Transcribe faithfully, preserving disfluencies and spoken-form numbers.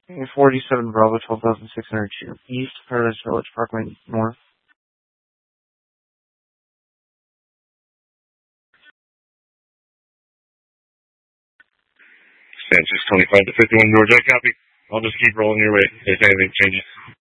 forty-seven Bravo, twelve thousand six hundred two East, Paradise Village, Parkway North. Sanchez twenty-five to fifty-one, Georgia, copy. I'll just keep rolling your way if anything changes.